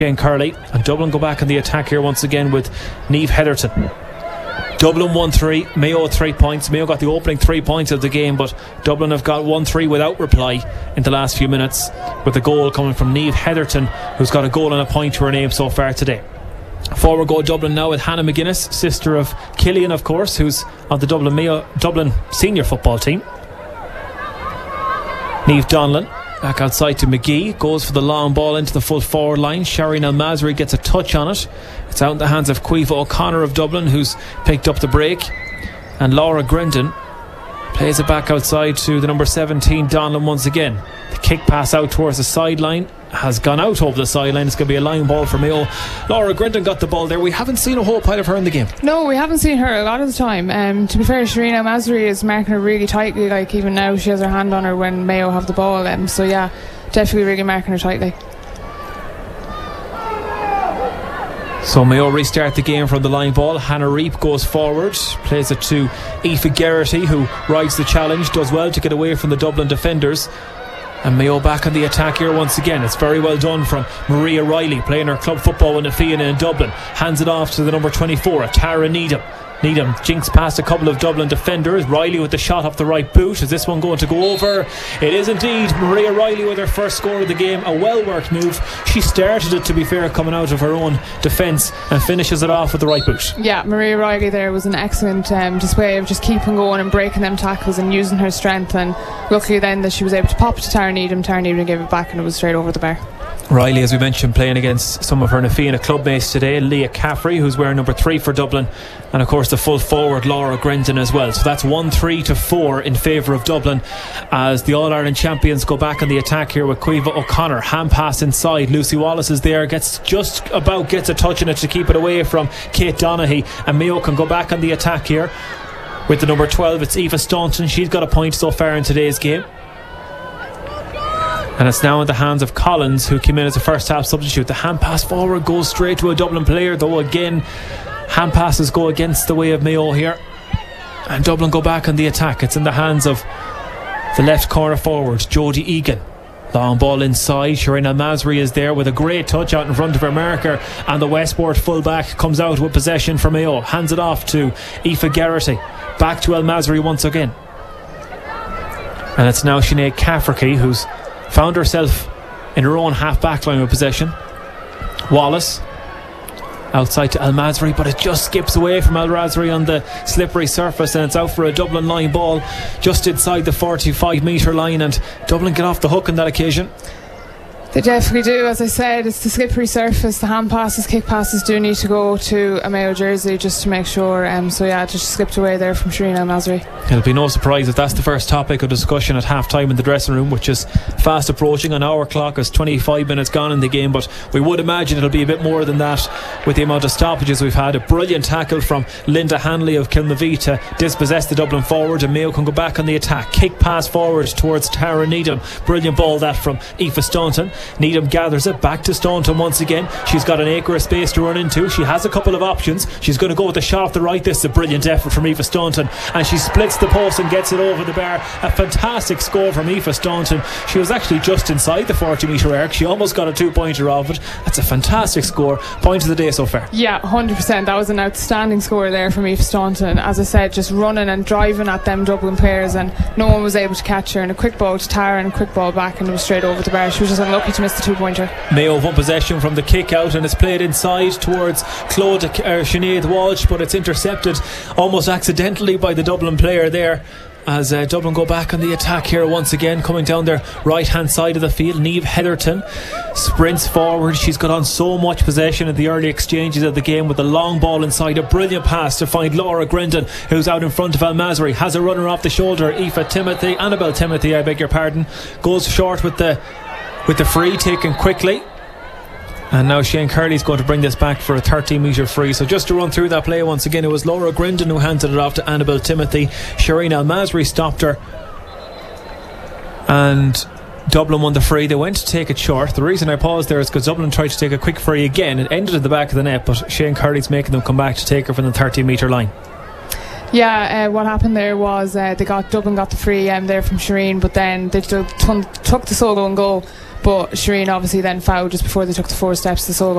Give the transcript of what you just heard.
Shane Curley, and Dublin go back on the attack here once again with Niamh Heatherton. Dublin 1-3, Mayo 3 points. Mayo got the opening 3 points of the game, but Dublin have got 1-3 without reply in the last few minutes, with the goal coming from Niamh Heatherton, who's got a goal and a point to her name so far today. Forward go Dublin now with Hannah McGuinness, sister of Killian, of course, who's on the Dublin senior football team. Niamh Donlan back outside to McGee, goes for the long ball into the full forward line. Shireen Al-Masri gets a touch on it. It's out in the hands of Caoimhe O'Connor of Dublin, who's picked up the break, and Laura Grindon plays it back outside to the number 17 Donlan once again. The kick pass out towards the sideline has gone out over the sideline. It's going to be a line ball for Mayo. Laura Grindon got the ball there. We haven't seen a whole pile of her in the game. No, we haven't seen her a lot of the time. To be fair, Shireen Al-Masri is marking her really tightly. Like, even now she has her hand on her when Mayo have the ball. So yeah, definitely really marking her tightly. So Mayo restart the game from the line ball. Hannah Reap goes forward, plays it to Aoife Geraghty, who rides the challenge, does well to get away from the Dublin defenders. And Mayo back on the attack here once again. It's very well done from Maria Riley, playing her club football in the Fianna in Dublin. Hands it off to the number 24, Tara Needham. Needham jinks past a couple of Dublin defenders. Riley with the shot off the right boot. Is this one going to go over? It is indeed. Maria Riley with her first score of the game. A well worked move. She started it, to be fair, coming out of her own defence, and finishes it off with the right boot. Yeah, Maria Riley there was an excellent display of just keeping going and breaking them tackles and using her strength, and luckily then that she was able to pop to Tara Needham. Tara Needham gave it back and it was straight over the bar. Riley, as we mentioned, playing against some of her Fianna clubmates today. Leah Caffrey, who's wearing number 3 for Dublin, and of course the full forward Laura Grindon as well. So that's 1-3 in favour of Dublin, as the All-Ireland champions go back on the attack here with Caoimhe O'Connor. Hand pass inside. Lucy Wallace is there, gets a touch in it to keep it away from Kate Donaghy, and Mayo can go back on the attack here with the number 12. It's Aoife Staunton. She's got a point so far in today's game. And it's now in the hands of Collins, who came in as a first half substitute. The hand pass forward goes straight to a Dublin player, though again hand passes go against the way of Mayo here, and Dublin go back on the attack. It's in the hands of the left corner forward, Jodie Egan. Long ball inside. Shireen Al-Masri is there with a great touch out in front of her marker, and the Westport fullback comes out with possession for Mayo. Hands it off to Aoife Geraghty. Back to Al-Masri once again, and it's now Sinead Cafferty, who's found herself in her own half back line with possession. Wallace outside to Al-Masri, but it just skips away from Al-Masri on the slippery surface, and it's out for a Dublin line ball just inside the 45 metre line, and Dublin get off the hook on that occasion. They definitely do. As I said, it's the slippery surface. The hand passes, kick passes do need to go to a Mayo jersey just to make sure. So yeah, just slipped away there from Shireen Al-Masri. It'll be no surprise if that's the first topic of discussion at half time in the dressing room, which is fast approaching. On our clock is 25 minutes gone in the game, but we would imagine it'll be a bit more than that with the amount of stoppages we've had. A brilliant tackle from Linda Hanley of Kilmavie to dispossess the Dublin forward, and Mayo can go back on the attack. Kick pass forward towards Tara Needham. Brilliant ball that from Aoife Staunton. Needham gathers it back to Staunton once again. She's got an acre of space to run into. She has a couple of options. She's going to go with the shot off the right. This is a brilliant effort from Aoife Staunton, and she splits the post and gets it over the bar. A fantastic score from Aoife Staunton. She was actually just inside the 40 metre arc. She almost got a 2-pointer off it. That's a fantastic score. Point of the day so far. Yeah, 100%. That was an outstanding score there from Aoife Staunton. As I said, just running and driving at them Dublin players, and no one was able to catch her. And a quick ball to Tara and a quick ball back, and it was straight over the bar. She was just unlucky to miss the 2-pointer. Mayo have won possession from the kick out, and it's played inside towards Sinead Walsh, but it's intercepted almost accidentally by the Dublin player there, as Dublin go back on the attack here once again, coming down their right hand side of the field. Niamh Heatherton sprints forward. She's got on so much possession in the early exchanges of the game, with a long ball inside, a brilliant pass to find Laura Grindon, who's out in front of Al-Masri, has a runner off the shoulder. Annabelle Timothy, I beg your pardon, goes short with the free, taken quickly, and now Shane Curley's going to bring this back for a 30-metre free. So just to run through that play once again, it was Laura Grindon who handed it off to Annabelle Timothy. Shireen Al-Masri stopped her, and Dublin won the free. They went to take it short. The reason I paused there is because Dublin tried to take a quick free again. It ended at the back of the net, but Shane Curley's making them come back to take her from the 30-metre line. Yeah, what happened there was Dublin got the free there from Shireen, but then they took the solo and goal but Shireen obviously then fouled just before they took the 4 steps to Solgo.